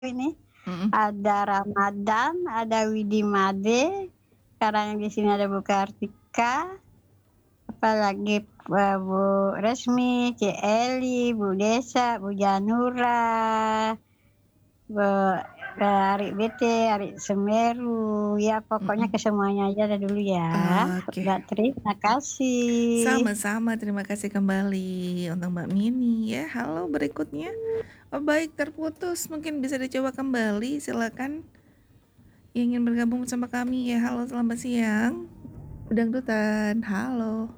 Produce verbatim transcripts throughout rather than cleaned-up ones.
Ini, Mhm. ada Ramadhan, ada Widi Made, sekarang di sini ada Bu Kartika, apalagi, eee, Bu Resmi, Cik Eli, Bu Desy, Bu Janura, be eee, Arik B T, Arik Semeru, ya pokoknya Mhm. ke semuanya aja dah dulu ya, Oke. Mbak Tri, makasih. Sama-sama, terima kasih kembali untuk Mbak Mini ya. Halo berikutnya. Oh baik, terputus, mungkin bisa dicoba kembali, silakan. Yang ingin bergabung bersama kami ya, halo selamat siang. Dangdutan, halo.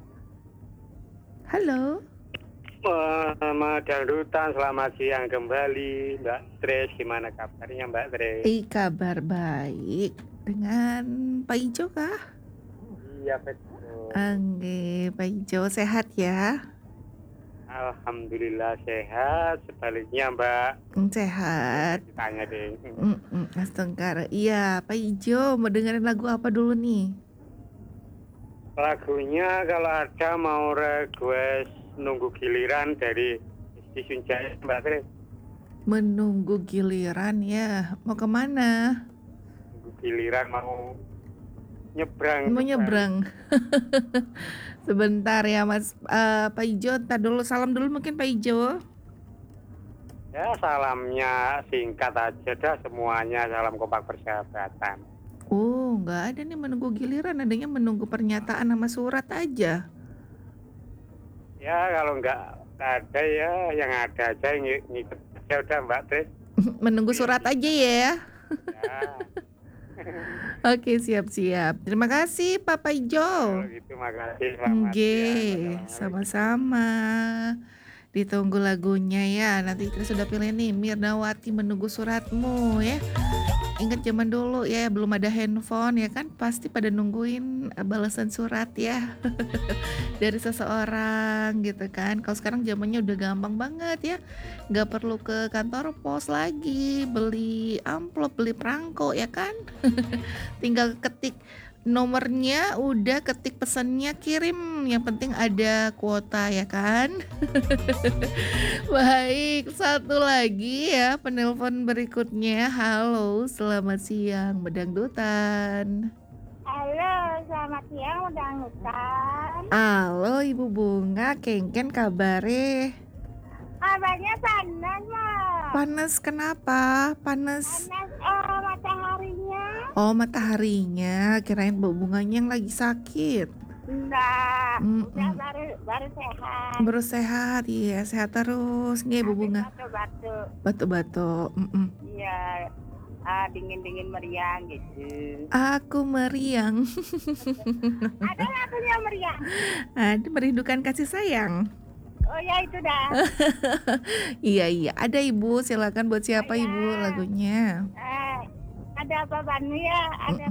Halo. Selamat dangdutan, selamat siang kembali Mbak Tres, gimana kabarnya Mbak Tres? I kabar baik, dengan Pak Ijo kah? Iya betul. Angge, Pak Ijo sehat ya? Alhamdulillah sehat, sebaliknya Mbak. Mmm, Coba sehat. ditanya deh. Mhm, astengkara. Iya, Pak Ijo mau dengerin lagu apa dulu nih? Lagunya kalau ada mau request Nunggu Giliran dari Esti Sunjaya Mbak Tres. Menunggu giliran ya, mau ke mana? Nunggu giliran mau nyebrang Mau ke Bali. nyebrang. Sebentar ya Mas, eee, Pak Ijo entar dulu, salam dulu mungkin Pak Ijo. Ya salamnya singkat aja dah semuanya, salam kompak persahabatan. Oh, nggak ada nih menunggu giliran, adanya menunggu pernyataan sama surat aja. Ya kalau nggak ada ya, yang ada aja ngi ngikut aja udah Mbak Tres. Menunggu surat aja ya. Ya. Oke, siap siap. Terima kasih Pak Pak Kalau Ijo. gitu makasih, selamat siang. Nggih, Wassalamualaikum. sama-sama. Ditunggu lagunya ya, nanti kita sudah pilih nih, Mirnawati Menunggu Suratmu ya. Ingat zaman dulu ya, belum ada handphone ya kan, pasti pada nungguin, eee, balasan surat ya, dari seseorang gitu kan. Kalau sekarang zamannya udah gampang banget ya, nggak perlu ke kantor pos lagi, beli amplop, beli perangko ya kan. Tinggal ketik nomornya, udah ketik pesannya, kirim, yang penting ada kuota ya kan. Baik, satu lagi ya penelpon berikutnya, halo selamat siang bedangdutan. Halo, selamat siang bedangdutan. Halo Ibu Bunga, kengken kabare? Kabarnya panas, Mbak. Panas kenapa? Panas Panas, eee, mataharinya. Oh mataharinya, kirain Bu Bunganya yang lagi sakit. Enggak, udah Mhm. baru baru sehat. Baru sehat, iya sehat terus, nggih Bu Habis Bunga. batuk-batuk. Batuk-batuk, mhm. Iya, eee, dingin-dingin meriang gitu. Aku meriang. Ada lagunya meriang? Ada, Merindukan Kasih Sayang. Oh ya itu dah. Iya iya, ada Ibu, silakan buat Oh siapa ya. Ibu lagunya? Eh, ada Apa Banu ya, ada Mhm.